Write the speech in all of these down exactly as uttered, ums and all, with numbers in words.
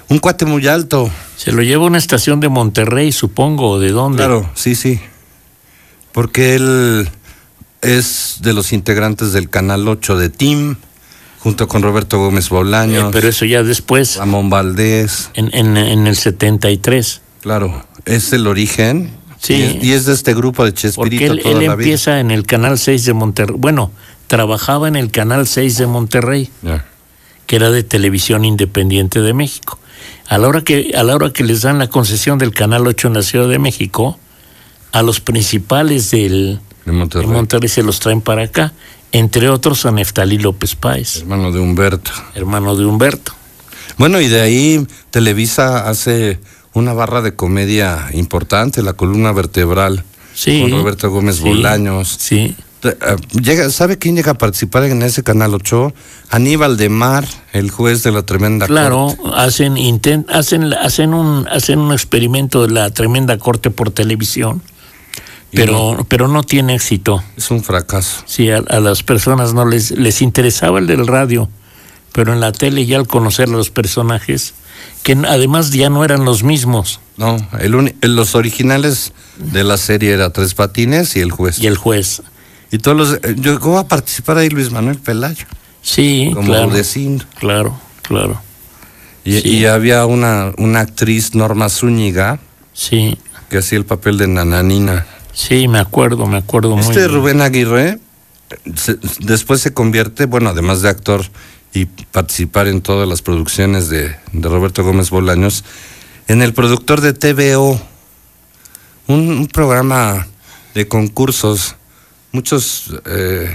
Un cuate muy alto. Se lo lleva a una estación de Monterrey, supongo, ¿o de dónde? Claro, sí, sí. Porque él es de los integrantes del Canal ocho de T I M, junto con Roberto Gómez Bolaños. Eh, pero eso ya después. Ramón Valdés. En, en, en el setenta y tres. Claro, es el origen. Sí. Y es, y es de este grupo de Chespirito. Porque él, toda él la empieza vida. en el Canal seis de Monterrey. Bueno, trabajaba en el Canal seis de Monterrey, Yeah. que era de Televisión Independiente de México. A la hora que, a la hora que les dan la concesión del Canal ocho en la Ciudad de México, a los principales del, De Monterrey. de Monterrey se los traen para acá, entre otros a Neftalí López Páez, Hermano de Humberto. hermano de Humberto. Bueno, y de ahí Televisa hace una barra de comedia importante, La Columna Vertebral, Sí. con Roberto Gómez Sí, Bolaños. Sí. Llega, ¿sabe quién llega a participar en ese Canal ocho? Aníbal de Mar, el juez de la Tremenda Claro, Corte. hacen intent, hacen hacen un hacen un experimento de la Tremenda Corte por televisión, pero no, pero no tiene éxito. Es un fracaso. Sí, a, a las personas no les les interesaba el del radio, pero en la tele ya al conocer a los personajes, que además ya no eran los mismos. No, el uni- los originales de la serie era Tres Patines y el juez. Y el juez. Y todos los... Llegó a participar ahí Luis Manuel Pelayo, Sí, como claro. Rudecindo. Claro, claro. Y, Sí. y había una, una actriz, Norma Zúñiga, Sí, que hacía el papel de Nananina. sí, me acuerdo, me acuerdo muy Este bien. Rubén Aguirre se- después se convierte, bueno, además de actor y participar en todas las producciones de, de Roberto Gómez Bolaños, en el productor de T V O, un, un programa de concursos. Muchos eh,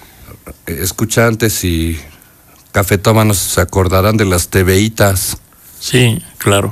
escuchantes y cafetómanos se acordarán de las TVitas, Sí, claro.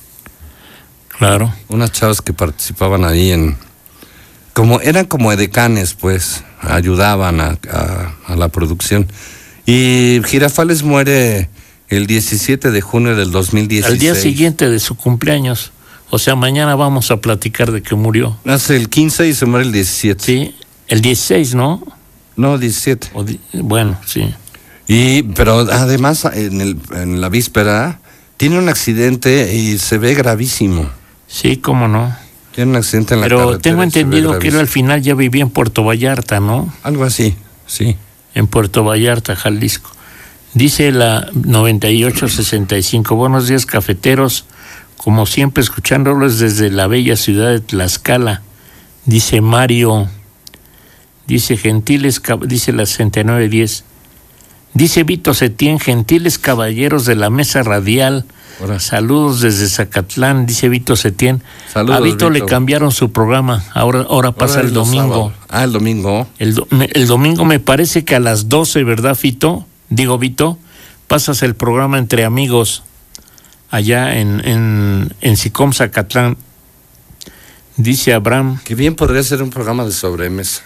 Claro. unas chavas que participaban ahí en... como eran como edecanes, pues, ayudaban a, a, a la producción. Y Girafales muere el diecisiete de junio del dos mil dieciséis. Al día siguiente de su cumpleaños. O sea, mañana vamos a platicar de que murió. Nace el quince y se muere el diecisiete. Sí, el dieciséis, ¿no? No, diecisiete. O di- bueno, sí. Y, pero además, en, el, en la víspera, tiene un accidente y se ve gravísimo. Sí, cómo no. Tiene un accidente en la Pero carretera. tengo y se ve entendido que él gravísimo. al final ya vivía en Puerto Vallarta, ¿no? Algo así, sí. En Puerto Vallarta, Jalisco. Dice la noventa y ocho sesenta y cinco, buenos días cafeteros, como siempre escuchándolos desde la bella ciudad de Tlaxcala. Dice Mario, dice gentiles, cab- dice la sesenta y nueve diez. Dice Vito Setién, gentiles caballeros de la mesa radial, Ahora. saludos desde Zacatlán, dice Vito Setién. Saludos, A Vito, le Vito. cambiaron su programa, ahora, ahora pasa Ahora el es los domingo. sábados. Ah, el domingo. El, do- me- el domingo me parece que a las doce, ¿verdad, Fito? Digo, Vito, pasas el programa Entre Amigos allá en, en, en Sicom, Zacatlán. Dice Abraham, Que bien podría ser un programa de sobremesa.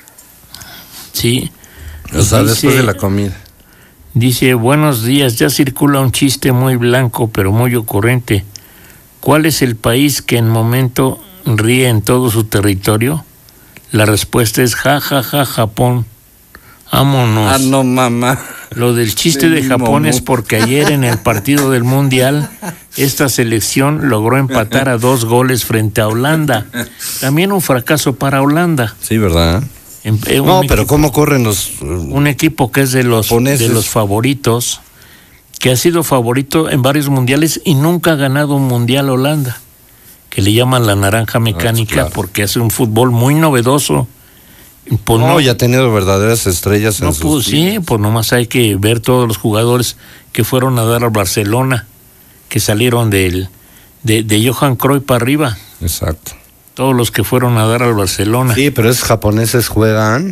sí. O sea, Dice- después de la comida. Dice, buenos días, ya circula un chiste muy blanco, pero muy ocurrente. ¿Cuál es el país que en momento ríe en todo su territorio? La respuesta es ja, ja, ja, Japón. Vámonos. Ah, no, mamá. Lo del chiste Sí, de Japón momo. es porque ayer en el partido del Mundial esta selección logró empatar a dos goles frente a Holanda. También un fracaso para Holanda. Sí, ¿verdad? En- eh, un No, pero equipo- ¿cómo corren los...? uh, un equipo que es de los Japoneses. de los favoritos, que ha sido favorito en varios mundiales y nunca ha ganado un mundial Holanda, que le llaman la naranja mecánica, claro. porque hace un fútbol muy novedoso. Pues no, ya ha tenido verdaderas estrellas en no, sus pues sí, filas. pues nomás hay que ver todos los jugadores que fueron a dar al Barcelona, que salieron del de, de Johan Cruyff para arriba, Exacto. todos los que fueron a dar al Barcelona. Sí, pero esos japoneses juegan...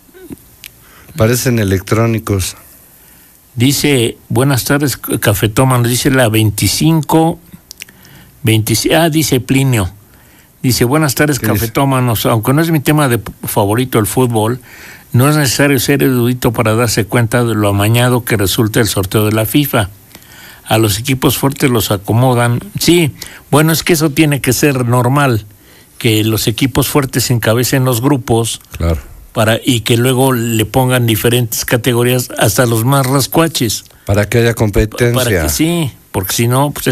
Parecen electrónicos. Dice, buenas tardes, Cafetómanos, dice la veinticinco, veinticinco, ah, dice Plinio, dice, buenas tardes, ¿Qué dice? Cafetómanos, aunque no es mi tema de favorito el fútbol, no es necesario ser erudito para darse cuenta de lo amañado que resulta el sorteo de la FIFA. A los equipos fuertes los acomodan. Sí, bueno, es que eso tiene que ser normal, que los equipos fuertes encabecen los grupos, Claro. para y que luego le pongan diferentes categorías hasta los más rascuaches. Para que haya competencia. Para que sí, porque si no, pues